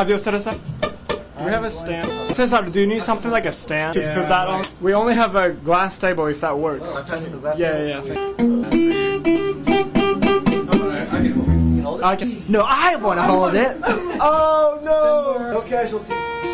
Adios, Teresa. We have a stand. Cesar, do you need something like a stand to put that on? We only have a glass table if that works. Yeah. No, I want to hold it. Oh no! No casualties.